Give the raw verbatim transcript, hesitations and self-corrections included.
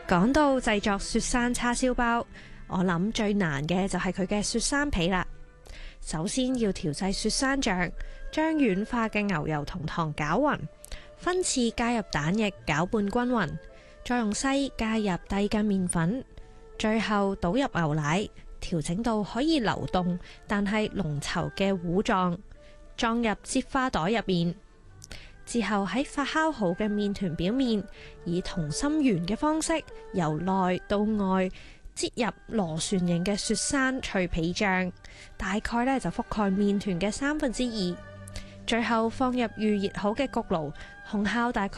講到製作雪山叉燒包，我諗最難嘅就係佢嘅雪山皮啦。首先要調製雪山醬，將軟化嘅牛油同糖攪勻，分次加入蛋液攪拌均勻，再用篩加入低筋麵粉，最後倒入牛奶，調整到可以流動但係濃稠嘅糊狀，裝入擠花袋入面。之後喺發酵好嘅麵團表面，以同心圓嘅方式由內到外擠入螺旋形嘅雪山脆皮醬，大概咧就覆蓋麵團嘅三分之二。最後放入預熱好嘅焗爐，紅烤大概